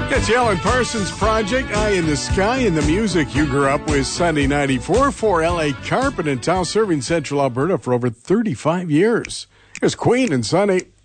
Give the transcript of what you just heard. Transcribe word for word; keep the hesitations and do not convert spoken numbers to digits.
It's the Alan Parsons Project, Eye in the Sky, and the music you grew up with. Sunday ninety-four for L A Carpet and Towel, serving Central Alberta for over thirty-five years. Here's Queen and Sunny.